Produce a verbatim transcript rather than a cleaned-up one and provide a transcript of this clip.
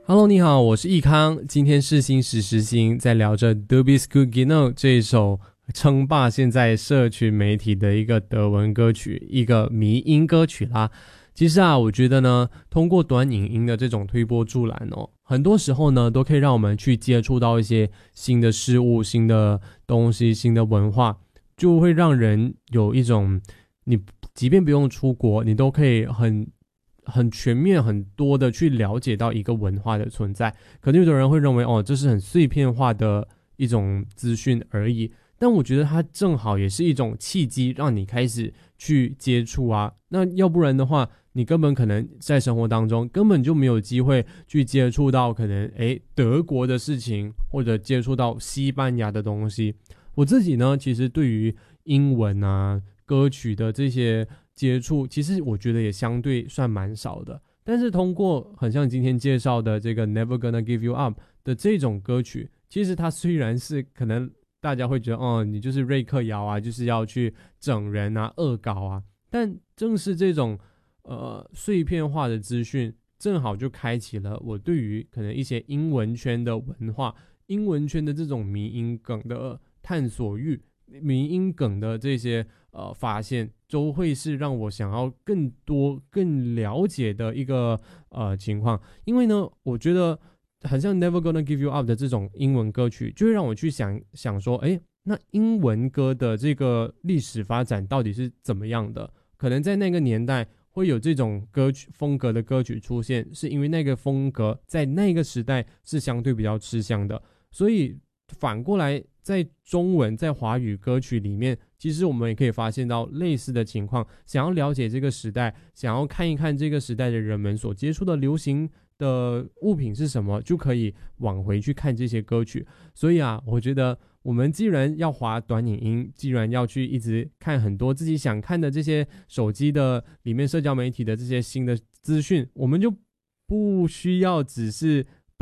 Hello， 你好，我是易康。今天是新时时新，在聊着 Du bist gut genug 这一首称霸现在社群媒体的一个德文歌曲，一个迷音歌曲啦。其实啊，我觉得呢，通过短影音的这种推波助澜哦，很多时候呢，都可以让我们去接触到一些新的事物、新的东西、新的文化，就会让人有一种，你即便不用出国，你都可以很。很全面很多的去了解到一个文化的存在，可能有的人会认为哦，这是很碎片化的一种资讯而已，但我觉得它正好也是一种契机，让你开始去接触啊。那要不然的话，你根本可能在生活当中根本就没有机会去接触到可能诶德国的事情，或者接触到西班牙的东西。我自己呢，其实对于英文啊歌曲的这些接触，其实我觉得也相对算蛮少的，但是通过很像今天介绍的这个 Never Gonna Give You Up 的这种歌曲，其实它虽然是可能大家会觉得哦，你就是瑞克摇啊，就是要去整人啊恶搞啊，但正是这种呃碎片化的资讯，正好就开启了我对于可能一些英文圈的文化，英文圈的这种迷音梗的探索欲，迷音梗的这些呃发现，都会是让我想要更多更了解的一个呃情况。因为呢，我觉得很像 Never Gonna Give You Up 的这种英文歌曲，就会让我去想想说，哎，那英文歌的这个历史发展到底是怎么样的？可能在那个年代会有这种歌曲风格的歌曲出现，是因为那个风格在那个时代是相对比较吃香的，所以反过来在中文在华语歌曲里面，其实我们也可以发现到类似的情况。想要了解这个时代，想要看一看这个时代的人们所接触的流行的物品是什么，就可以往回去看这些歌曲。所以啊，我觉得我们既然要滑短影音，既然要去一直看很多自己想看的这些手机的里面社交媒体的这些新的资讯，我们就不需要只是